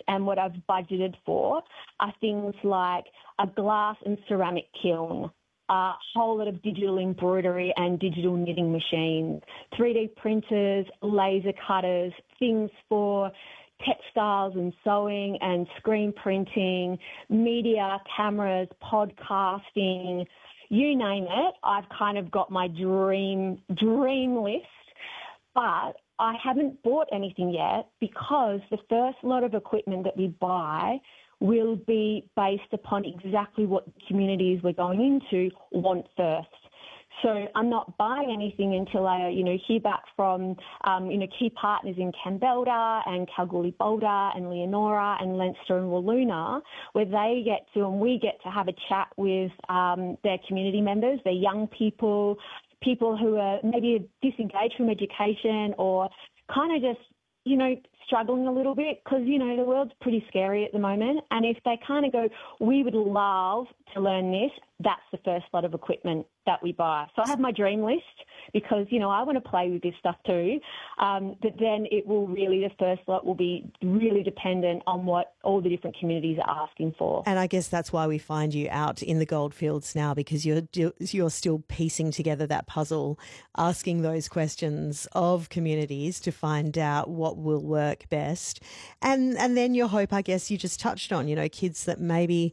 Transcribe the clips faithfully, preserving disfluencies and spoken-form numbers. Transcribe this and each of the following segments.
and what I've budgeted for are things like a glass and ceramic kiln, a whole lot of digital embroidery and digital knitting machines, three D printers, laser cutters, things for textiles and sewing and screen printing, media, cameras, podcasting, you name it. I've kind of got my dream dream list, but I haven't bought anything yet because the first lot of equipment that we buy will be based upon exactly what communities we're going into want first. So I'm not buying anything until I, you know, hear back from, um, you know, key partners in Kambalda and Kalgoorlie-Boulder and Leonora and Leinster and Walloona, where they get to and we get to have a chat with um, their community members, their young people, people who are maybe disengaged from education or kind of just, you know, struggling a little bit because, you know, the world's pretty scary at the moment. And if they kind of go, we would love to learn this, that's the first lot of equipment that we buy. So I have my dream list because, you know, I want to play with this stuff too. Um, but then it will really, the first lot will be really dependent on what all the different communities are asking for. And I guess that's why we find you out in the goldfields now, because you're you're still piecing together that puzzle, asking those questions of communities to find out what will work best. And and then your hope, I guess you just touched on, you know, kids that maybe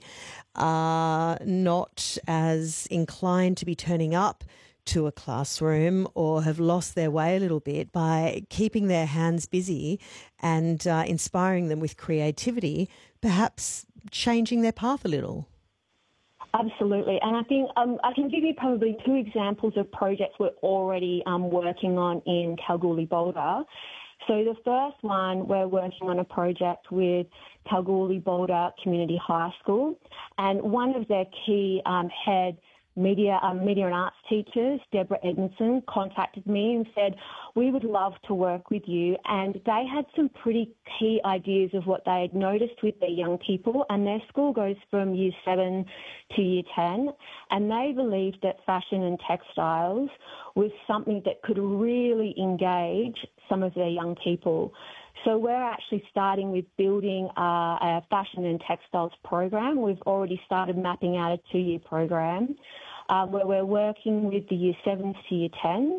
are not as inclined to be turning up to a classroom or have lost their way a little bit, by keeping their hands busy and uh, inspiring them with creativity, perhaps changing their path a little. Absolutely. And I think um, I can give you probably two examples of projects we're already um, working on in Kalgoorlie-Boulder. So the first one, we're working on a project with Kalgoorlie-Boulder Community High School, and one of their key um, head media um, media and arts teachers, Deborah Edmondson, contacted me and said, we would love to work with you. And they had some pretty key ideas of what they had noticed with their young people, and their school goes from year seven to year ten, and they believed that fashion and textiles was something that could really engage some of their young people. So we're actually starting with building uh, a fashion and textiles program. We've already started mapping out a two-year program um, where we're working with the year sevens to year tens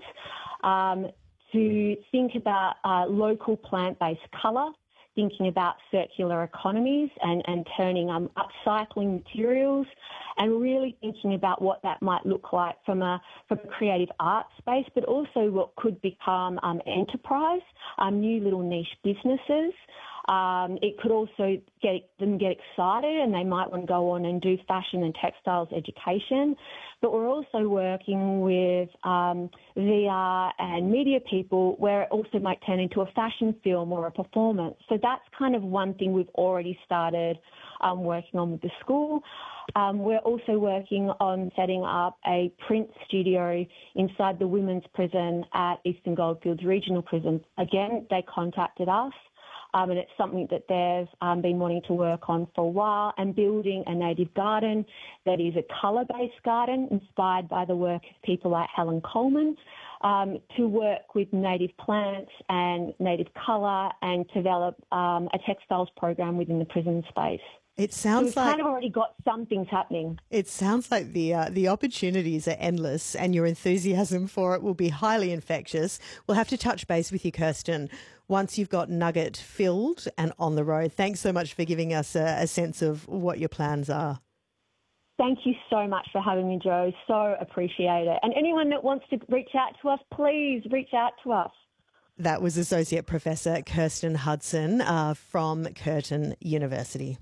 um, to think about uh, local plant-based colour, thinking about circular economies and, and turning um, upcycling materials, and really thinking about what that might look like from a from a creative art space, but also what could become um, enterprise, um, new little niche businesses. Um, it could also get them get excited, and they might want to go on and do fashion and textiles education. But we're also working with um, V R and media people where it also might turn into a fashion film or a performance. So that's kind of one thing we've already started um, working on with the school. Um, we're also working on setting up a print studio inside the women's prison at Eastern Goldfields Regional Prison. Again, they contacted us. Um, and it's something that they've um, been wanting to work on for a while, and building a native garden that is a colour-based garden inspired by the work of people like Helen Coleman, um, to work with native plants and native colour and develop um, a textiles program within the prison space. It sounds so we've like kind of already got some things happening. It sounds like the uh, the opportunities are endless, and your enthusiasm for it will be highly infectious. We'll have to touch base with you, Kirsten, once you've got Nugget filled and on the road. Thanks so much for giving us a, a sense of what your plans are. Thank you so much for having me, Jo. So appreciate it. And anyone that wants to reach out to us, please reach out to us. That was Associate Professor Kirsten Hudson uh, from Curtin University.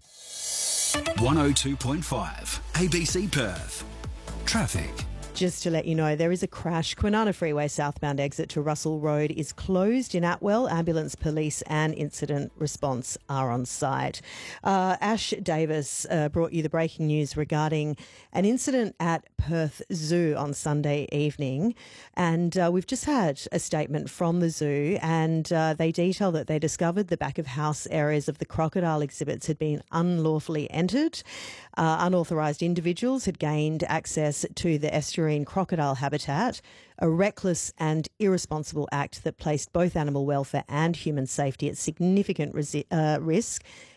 one oh two point five A B C Perth. Traffic. Just to let you know, there is a crash. Kwinana Freeway southbound exit to Russell Road is closed in Atwell. Ambulance, police and incident response are on site. Uh, Ash Davis uh, brought you the breaking news regarding an incident at Perth Zoo on Sunday evening. And uh, we've just had a statement from the zoo, and uh, they detail that they discovered the back of house areas of the crocodile exhibits had been unlawfully entered. Uh, unauthorised individuals had gained access to the estuarine crocodile habitat, a reckless and irresponsible act that placed both animal welfare and human safety at significant resi- uh, risk.